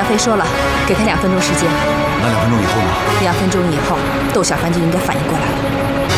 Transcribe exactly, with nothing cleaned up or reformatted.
飞说了，给他两分钟时间。 那两分钟以后呢？ 两分钟以后，窦小凡就应该反应过来了。